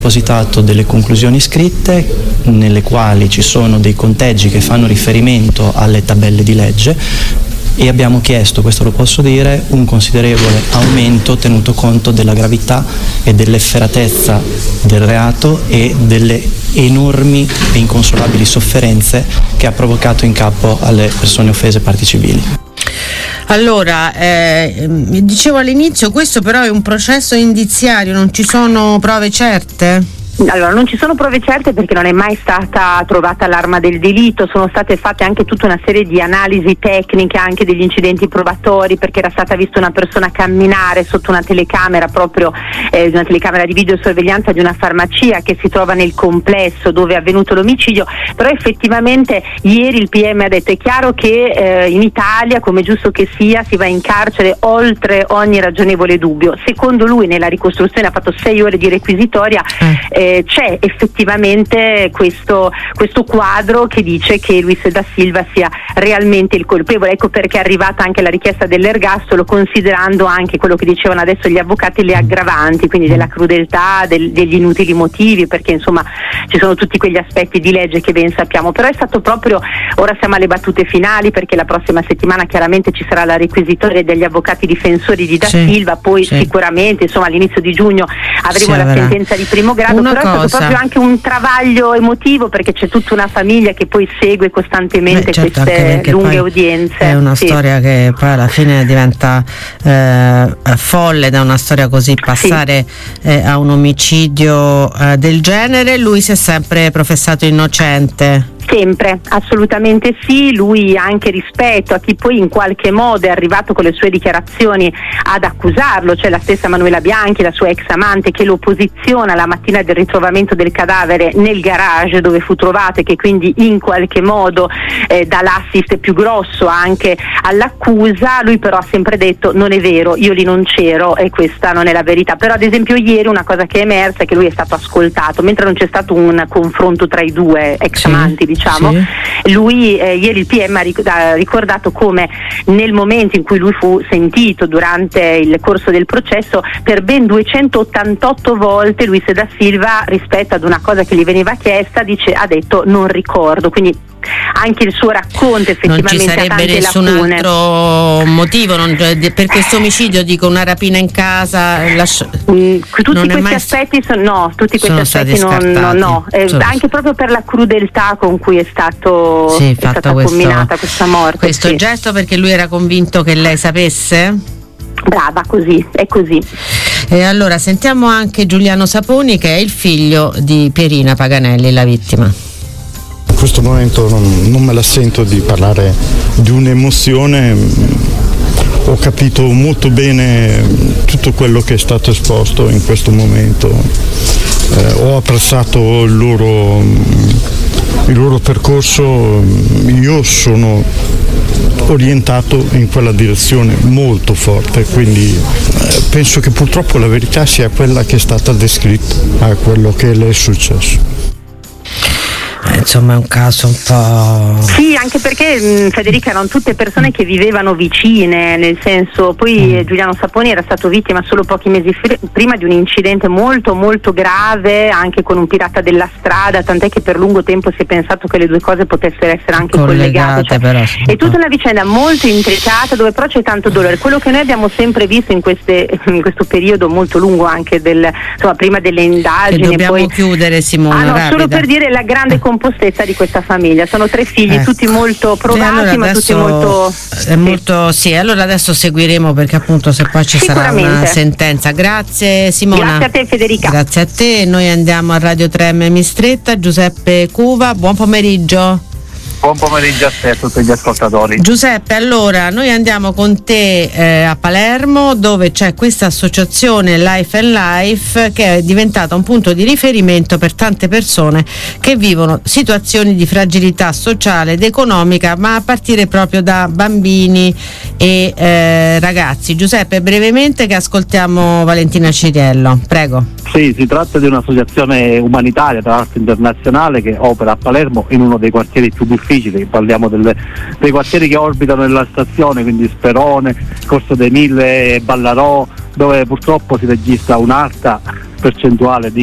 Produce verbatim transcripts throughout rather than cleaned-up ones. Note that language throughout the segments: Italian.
depositato delle conclusioni scritte nelle quali ci sono dei conteggi che fanno riferimento alle tabelle di legge e abbiamo chiesto, questo lo posso dire, un considerevole aumento tenuto conto della gravità e dell'efferatezza del reato e delle enormi e inconsolabili sofferenze che ha provocato in capo alle persone offese parti civili. Allora, eh, dicevo all'inizio, questo però è un processo indiziario, non ci sono prove certe? Allora, non ci sono prove certe perché non è mai stata trovata l'arma del delitto, sono state fatte anche tutta una serie di analisi tecniche anche degli incidenti probatori, perché era stata vista una persona camminare sotto una telecamera, proprio eh, una telecamera di videosorveglianza di una farmacia che si trova nel complesso dove è avvenuto l'omicidio, però effettivamente ieri il P M ha detto: è chiaro che eh, in Italia, come giusto che sia, si va in carcere oltre ogni ragionevole dubbio. Secondo lui, nella ricostruzione, ha fatto sei ore di requisitoria, eh, c'è effettivamente questo, questo quadro che dice che Luis da Silva sia realmente il colpevole. Ecco perché è arrivata anche la richiesta dell'ergastolo, considerando anche quello che dicevano adesso gli avvocati, le aggravanti, quindi della crudeltà, del, degli inutili motivi, perché insomma ci sono tutti quegli aspetti di legge che ben sappiamo. Però è stato proprio, ora siamo alle battute finali, perché la prossima settimana chiaramente ci sarà la requisitoria degli avvocati difensori di da sì, Silva, poi sì. sicuramente insomma all'inizio di giugno avremo sì, la avrà. sentenza di primo grado. Una Però cosa. è stato proprio anche un travaglio emotivo, perché c'è tutta una famiglia che poi segue costantemente Beh, certo, queste lunghe udienze. È una sì. storia che poi alla fine diventa eh, folle, da una storia così passare sì. eh, a un omicidio eh, del genere. Lui si è sempre professato innocente. Sempre, assolutamente sì. Lui, anche rispetto a chi poi in qualche modo è arrivato con le sue dichiarazioni ad accusarlo, cioè la stessa Manuela Bianchi, la sua ex amante, che lo posiziona la mattina del ritrovamento del cadavere nel garage dove fu trovato, e che quindi in qualche modo eh, dà l'assist più grosso anche all'accusa. Lui però ha sempre detto: non è vero, io lì non c'ero e questa non è la verità. Però ad esempio ieri una cosa che è emersa è che lui è stato ascoltato, mentre non c'è stato un confronto tra i due ex sì. amanti, diciamo. Sì. Lui eh, ieri il P M ha ricordato come nel momento in cui lui fu sentito durante il corso del processo, per ben duecentottantotto volte Luis da Silva, rispetto ad una cosa che gli veniva chiesta, dice, ha detto non ricordo. Quindi anche il suo racconto effettivamente non ci sarebbe ha tante nessun lacune. altro motivo non, per questo omicidio, dico una rapina in casa, lascia, mm, tutti non questi mai aspetti sono no tutti questi sono aspetti stati non, no, no. Eh, sono... anche proprio per la crudeltà con cui è stato sì, è stata questo, combinata questa morte, questo sì. gesto, perché lui era convinto che lei sapesse. Brava, così, è così. E allora sentiamo anche Giuliano Saponi, che è il figlio di Pierina Paganelli, la vittima. In questo momento non, non me la sento di parlare di un'emozione, ho capito molto bene tutto quello che è stato esposto in questo momento, eh, ho apprezzato il loro, il loro percorso, io sono orientato in quella direzione molto forte, quindi eh, penso che purtroppo la verità sia quella che è stata descritta, a quello che le è successo. Eh, insomma è un caso un po'... Sì, anche perché mh, Federica, erano tutte persone che vivevano vicine, nel senso, poi mm. Giuliano Saponi era stato vittima solo pochi mesi fr- prima di un incidente molto molto grave, anche con un pirata della strada, tant'è che per lungo tempo si è pensato che le due cose potessero essere anche collegate, cioè, però, è tutta una vicenda molto intricata dove però c'è tanto dolore. Quello che noi abbiamo sempre visto in, queste, in questo periodo molto lungo anche del, insomma, prima delle indagini, che dobbiamo poi... chiudere, Simona, ah, no, solo rapida. per dire la grande compostezza di questa famiglia, sono tre figli, ecco. tutti molto provati, allora ma tutti molto è molto sì, allora adesso seguiremo, perché appunto se poi ci sarà una sentenza. Grazie Simona. Grazie a te Federica. Grazie a te. Noi andiamo a Radio tre M Mistretta. Giuseppe Cuva, buon pomeriggio. Buon pomeriggio a te e a tutti gli ascoltatori. Giuseppe, allora noi andiamo con te eh, a Palermo, dove c'è questa associazione Life and Life, che è diventata un punto di riferimento per tante persone che vivono situazioni di fragilità sociale ed economica, ma a partire proprio da bambini e eh, ragazzi. Giuseppe, brevemente, che ascoltiamo Valentina Ciriello, prego. Sì, si tratta di un'associazione umanitaria, tra l'altro internazionale, che opera a Palermo in uno dei quartieri più difficili. Parliamo delle, dei quartieri che orbitano nella stazione, quindi Sperone, Corso dei Mille, Ballarò, dove purtroppo si registra un'alta percentuale di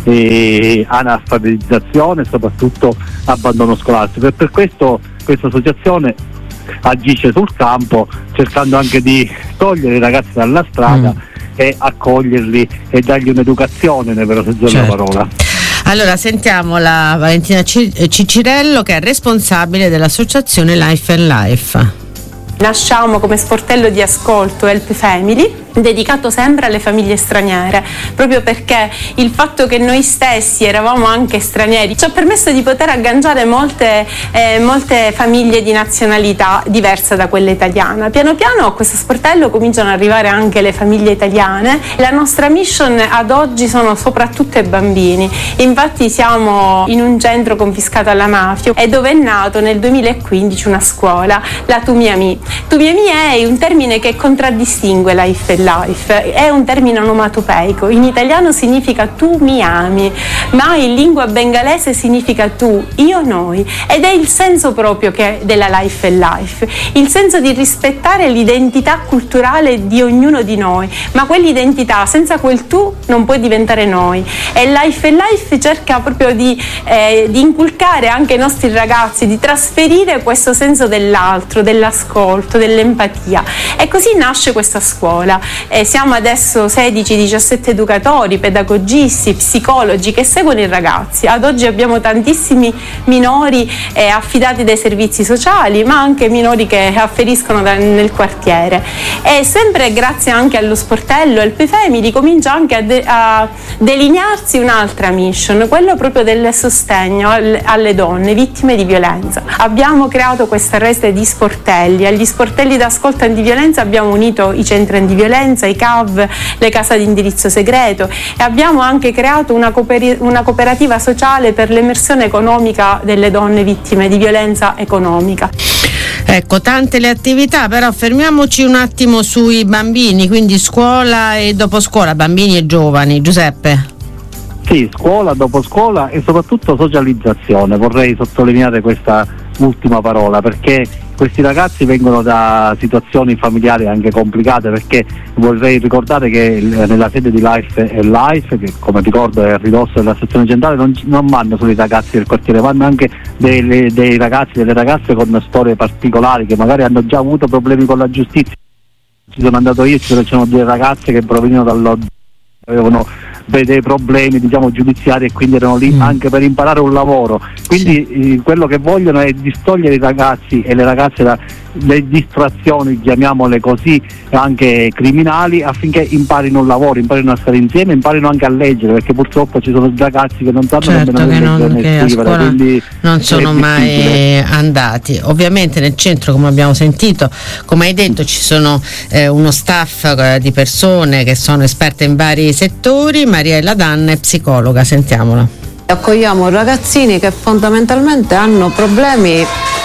eh, analfabetizzazione e soprattutto abbandono scolastico. E per questo questa associazione agisce sul campo cercando anche di togliere i ragazzi dalla strada mm. e accoglierli e dargli un'educazione nel vero senso della parola. Allora sentiamo la Valentina Ciccirello, che è responsabile dell'associazione Life and Life. Nasciamo come sportello di ascolto Help Family, dedicato sempre alle famiglie straniere, proprio perché il fatto che noi stessi eravamo anche stranieri ci ha permesso di poter agganciare molte, eh, molte famiglie di nazionalità diversa da quella italiana. Piano piano a questo sportello cominciano ad arrivare anche le famiglie italiane. La nostra mission ad oggi sono soprattutto i bambini, infatti siamo in un centro confiscato alla mafia e dove è nato nel duemilaquindici una scuola, la Tu Mi Ami. Tu Mi Ami è un termine che contraddistingue Life and Life, è un termine onomatopeico, in italiano significa tu mi ami, ma in lingua bengalese significa tu, io, noi, ed è il senso proprio che della Life and Life, il senso di rispettare l'identità culturale di ognuno di noi, ma quell'identità senza quel tu non può diventare noi, e Life and Life cerca proprio di, eh, di inculcare anche ai nostri ragazzi, di trasferire questo senso dell'altro, dell'ascolto, dell'empatia, e così nasce questa scuola. Eh, siamo adesso sedici diciassette educatori, pedagogisti, psicologi che seguono i ragazzi. Ad oggi abbiamo tantissimi minori eh, affidati dai servizi sociali, ma anche minori che afferiscono da, nel quartiere. E sempre grazie anche allo sportello Help Family comincia anche a, de- a delinearsi un'altra mission, quello proprio del sostegno alle, alle donne vittime di violenza. Abbiamo creato questa rete di sportelli. Agli sportelli d'ascolto antiviolenza abbiamo unito i centri antiviolenza, i C A V, le case di indirizzo segreto, e abbiamo anche creato una, cooper- una cooperativa sociale per l'emersione economica delle donne vittime di violenza economica. Ecco, tante le attività, però fermiamoci un attimo sui bambini, quindi scuola e dopo scuola, bambini e giovani. Giuseppe. Sì, scuola, dopo scuola e soprattutto socializzazione. Vorrei sottolineare questa ultima parola, perché questi ragazzi vengono da situazioni familiari anche complicate, perché vorrei ricordare che nella sede di Life and Life, che come ricordo è a ridosso della sezione centrale, non, non vanno solo i ragazzi del quartiere, vanno anche dei, dei ragazzi, delle ragazze con storie particolari che magari hanno già avuto problemi con la giustizia. Ci sono andato io, ci sono due ragazze che provenivano dallo avevano dei problemi diciamo giudiziari e quindi erano lì mm. anche per imparare un lavoro, quindi sì. eh, quello che vogliono è distogliere i ragazzi e le ragazze da le distrazioni, chiamiamole così, anche criminali, affinché imparino un lavoro, imparino a stare insieme, imparino anche a leggere, perché purtroppo ci sono ragazzi che non sanno certo nemmeno che leggere non, né che scrivere, a scuola quindi non sono mai andati. Ovviamente nel centro, come abbiamo sentito, come hai detto, ci sono eh, uno staff eh, di persone che sono esperte in vari settori. Mariella Danna è psicologa, sentiamola. Accogliamo ragazzini che fondamentalmente hanno problemi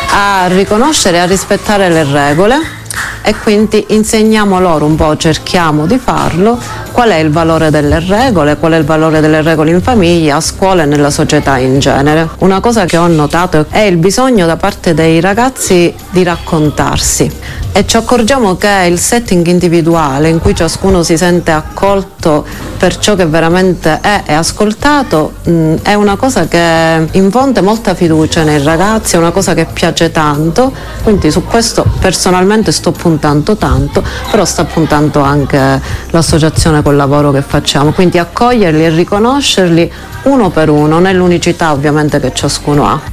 a riconoscere e a rispettare le regole, e quindi insegniamo loro un po', cerchiamo di farlo, qual è il valore delle regole, qual è il valore delle regole in famiglia, a scuola e nella società in genere. Una cosa che ho notato è il bisogno da parte dei ragazzi di raccontarsi, e ci accorgiamo che il setting individuale in cui ciascuno si sente accolto per ciò che veramente è e ascoltato mh, è una cosa che infonde molta fiducia nei ragazzi, è una cosa che piace tanto, quindi su questo personalmente sto puntando tanto, però sta puntando anche l'associazione col lavoro che facciamo, quindi accoglierli e riconoscerli uno per uno, nell'unicità ovviamente che ciascuno ha.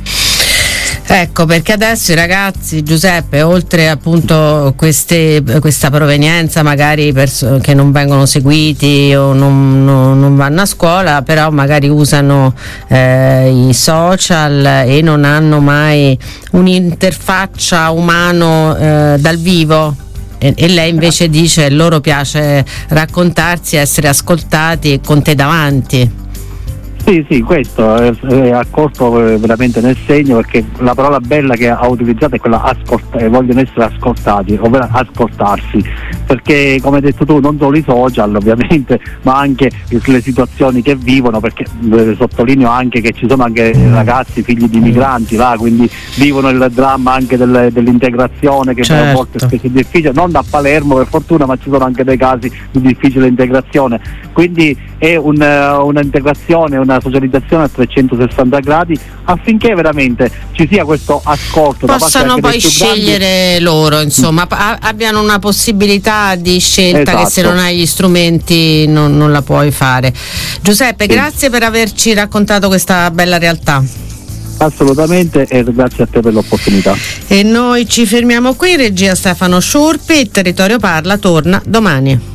Ecco perché adesso i ragazzi, Giuseppe, oltre appunto queste, questa provenienza magari perso- che non vengono seguiti o non, non, non vanno a scuola, però magari usano eh, i social e non hanno mai un'interfaccia umano eh, dal vivo. E, e lei invece dice loro piace raccontarsi, essere ascoltati con te davanti. Sì, sì, questo è, è accorto veramente nel segno, perché la parola bella che ha utilizzato è quella ascolta, vogliono essere ascoltati, ovvero ascoltarsi, perché come hai detto tu non solo i social ovviamente, ma anche le situazioni che vivono, perché eh, sottolineo anche che ci sono anche ragazzi figli di migranti là, quindi vivono il dramma anche del, dell'integrazione che certo. a volte spesso è difficile, non da Palermo per fortuna, ma ci sono anche dei casi di difficile integrazione, quindi e un, una integrazione, una socializzazione a trecentosessanta gradi, affinché veramente ci sia questo ascolto. Possano da parte poi dei più scegliere grandi. loro, insomma, a- abbiano una possibilità di scelta, Esatto. che se non hai gli strumenti non, non la puoi fare. Giuseppe, Sì. grazie per averci raccontato questa bella realtà. Assolutamente, e grazie a te per l'opportunità. E noi ci fermiamo qui. Regia Stefano Sciurpi. Il Territorio Parla torna domani.